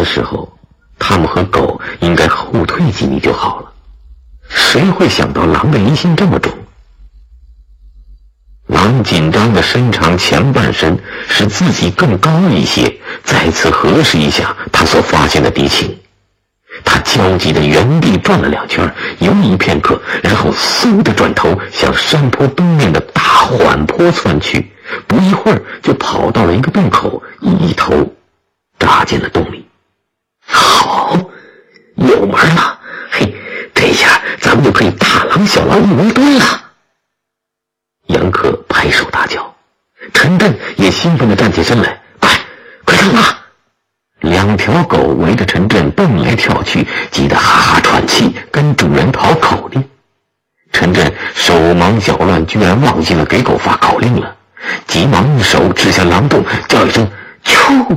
的时候，他们和狗应该后退几米就好了。谁会想到狼的疑心这么重？狼紧张地伸长前半身，使自己更高一些，再次核实一下他所发现的敌情。他焦急地原地转了2圈，犹豫片刻，然后嗖地转头向山坡东面的大缓坡窜去，不一会儿就跑到了一个洞口，一头扎进了洞里。好，有门了！嘿，这下咱们就可以大狼小狼一窝端了。杨克拍手大叫，陈震也兴奋地站起身来，快看啊！2条狗围着陈震蹦来跳去，急得哈哈喘气，跟主人讨口令。陈震手忙脚乱，居然忘记了给狗发口令了，急忙一手指向狼洞，叫一声啾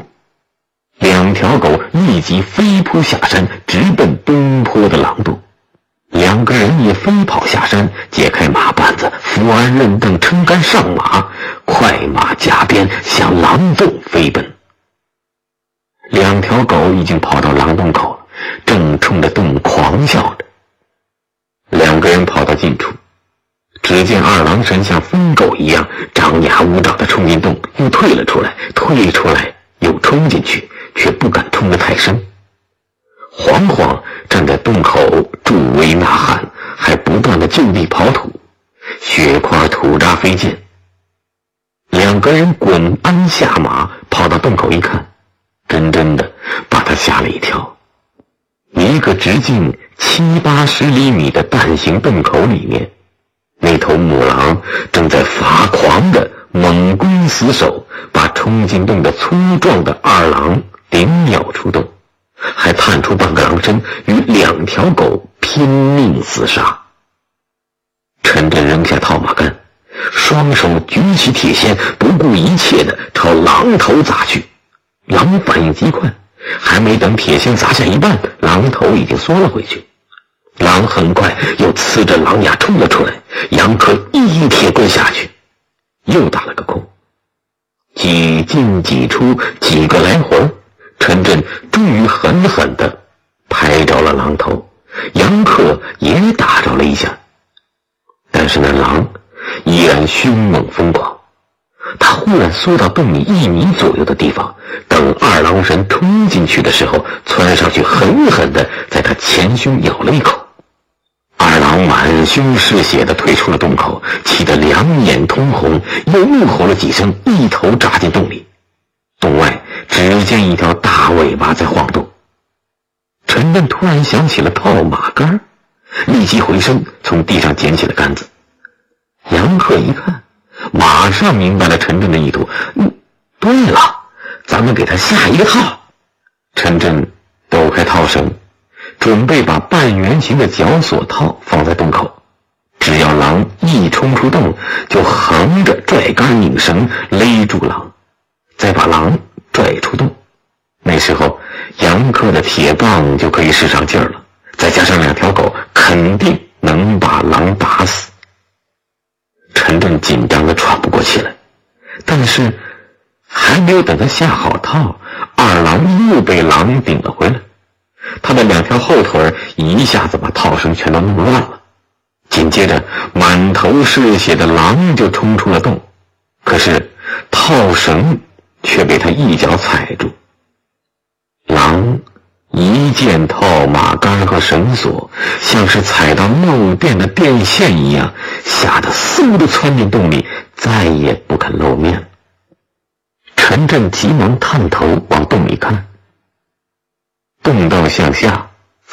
！2条狗立即飞扑下山，直奔东坡的狼洞。2个人也飞跑下山，解开马绊子，扶鞍认凳，撑杆上马，快马加鞭向狼洞飞奔。2条狗已经跑到狼洞口了，正冲着洞狂笑着。2个人跑到近处，只见二郎神像疯狗一样张牙舞爪地冲进洞，又退了出来，退出来又冲进去，却不敢冲得太深。黄黄站在洞口助威呐喊，还不断地就地刨土，血块土渣飞溅。2个人滚鞍下马，跑到洞口一看，真的把他吓了一跳。一个直径70-80厘米的蛋形洞口里面，那头母狼正在发狂地猛攻死守，把冲进洞的粗壮的二狼顶秒出洞，还探出半个狼身与2条狗拼命厮杀。陈震扔下套马杆，双手举起铁锨，不顾一切地朝狼头砸去。狼反应极快，还没等铁锨砸下一半，狼头已经缩了回去。狼很快又呲着狼牙冲了出来，杨克一铁棍下去，又打了个空。几进几出，几个来回，陈震终于狠狠地拍着了狼头，杨克也打着了一下，但是那狼依然凶猛疯狂。他忽然缩到洞里1米左右的地方，等二郎神冲进去的时候，窜上去狠狠地在他前胸咬了一口。二郎满胸是血地退出了洞口，气得2眼通红，又怒吼了几声，一头扎进洞里。洞外只见一条大尾巴在晃动。陈震突然想起了套马杆，立即回身从地上捡起了杆子。杨克一看，马上明白了陈震的意图。对了，咱们给他下一个套。陈震抖开套绳，准备把半圆形的绞索套放在洞口，只要狼一冲出洞，就横着拽杆拧绳勒住狼，再把狼拽出洞。那时候杨克的铁棒就可以使上劲儿了，再加上2条狗，肯定能把狼打死。陈震紧张得喘不过气来，但是还没有等他下好套，二郎又被狼顶了回来。他的2条后腿一下子把套绳全都弄乱了，紧接着满头是血的狼就冲出了洞，可是套绳却被他一脚踩住。狼一见套马杆和绳索，像是踩到漏电的电线一样，吓得嗖地窜进洞里，再也不肯露面。陈震急忙探头往洞里看，洞道向下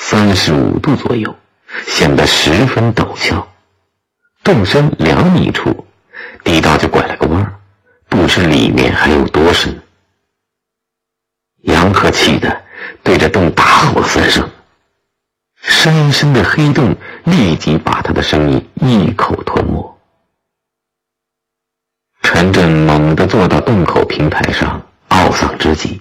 35度左右，显得十分陡峭。洞深2米处，地道就拐了个弯，不知里面还有多深。杨克气得对着洞大吼了3声，深深的黑洞立即把他的声音一口吞没。陈震猛地坐到洞口平台上，懊丧之极。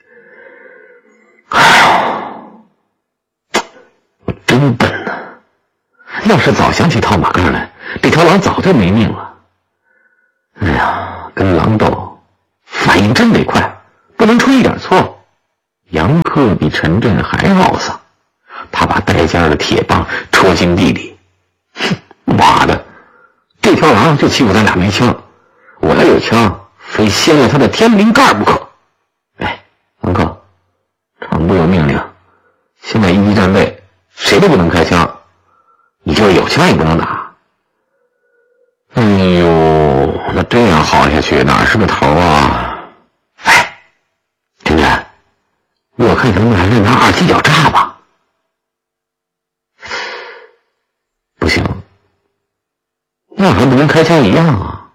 我真笨啊，要是早想起套马杆来，这条狼早就没命了。哎呀，跟狼斗反应真得快，不能出一点错。杨克可比陈震还懊丧。他把带尖的铁棒戳进地里。哼，妈的，这条狼就欺负咱俩没枪，我要有枪，非掀了他的天灵盖不可。哎，王克，常部有命令，现在一级战备，谁都不能开枪，你就是有枪也不能打。哎呦，那这样耗下去哪是个头啊？哎，陈真，我看咱们还是拿二踢脚炸吧。不行，那还不跟开枪一样啊。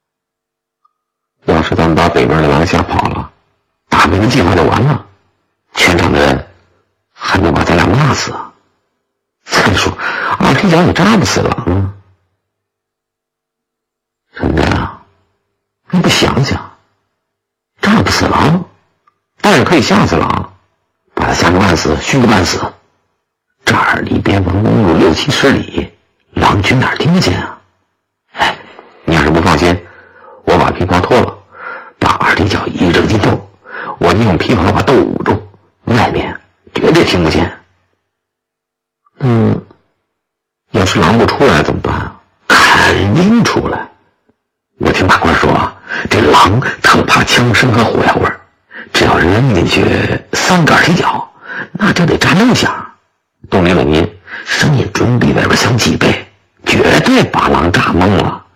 要是咱们把北边的狼吓跑了，大明的计划就完了，全场的人还能把咱俩骂死啊。再说二踢脚也炸不死狼啊。陈真啊，你不想想，炸不死狼，但是可以吓死狼，把他吓个半死，熏个半死。这儿离边防公路6、7十里，狼群哪儿听得见啊？哎，你要是不放心，我把皮袍脱了，把二踢脚一扔进豆，我就用皮袍把豆捂住，外面绝对听不见。要是狼不出来怎么办啊？肯定出来。我听大官说啊，这狼特怕枪声和火药味儿，只要扔进去3个二踢脚，那就得炸6下，动力冷音，声音准比外边响几倍，绝对把狼炸懵了。